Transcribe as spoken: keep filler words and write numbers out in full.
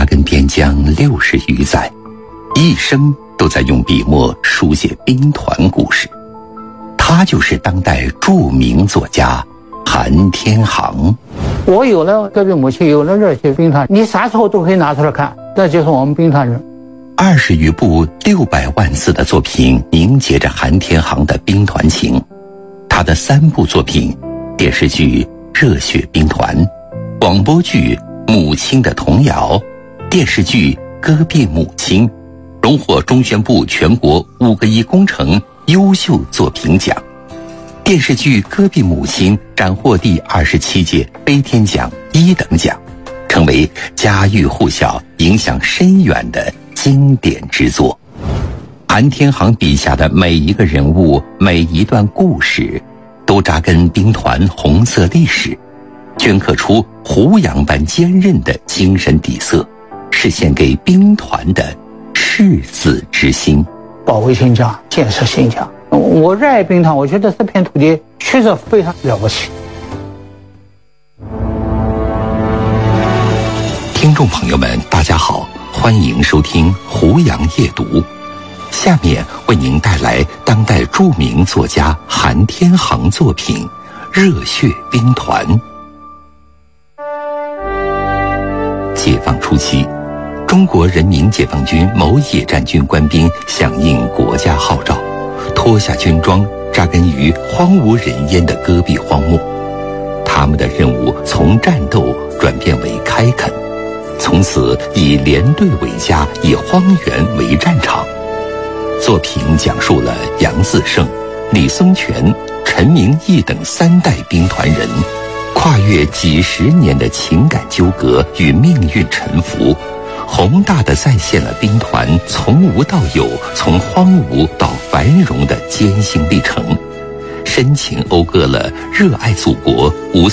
根边疆六十余载，一生都在用笔墨书写兵团故事。他就是当代著名作家韩天航。 我有了戈壁母亲，有了热血兵团，你啥时候都可以拿出来看，这就是我们兵团人。 二十余部六百万字的作品凝结着韩天航的兵团情。他的三部作品，电视剧《热血兵团》，广播剧《母亲的童谣》，电视剧《戈壁母亲》，荣获中宣部全国五个一工程优秀作品奖。电视剧《戈壁母亲》斩获第二十七届飞天奖一等奖，成为家喻户晓、影响深远的经典之作。韩天航笔下的每一个人物、每一段故事，都扎根兵团红色历史，镌刻出胡杨般坚韧的精神底色，是献给兵团的赤子之心。 保卫新疆，建设新疆。我热爱兵团，我觉得这片土地确实非常了不起。 听众朋友们，大家好，欢迎收听胡杨夜读。下面为您带来当代著名作家韩天航作品《热血兵团》。解放初期，中国人民解放军某野战军官兵响应国家号召，脱下军装，扎根于荒无人烟的戈壁荒漠。他们的任务从战斗转变为开垦，从此以连队为家，以荒原为战场。作品讲述了杨自胜、李松泉、陈明义等三代兵团人跨越几十年的情感纠葛与命运沉浮，宏大地再现了兵团从无到有、从荒芜到繁荣的艰辛历程，深情讴歌了热爱祖国、无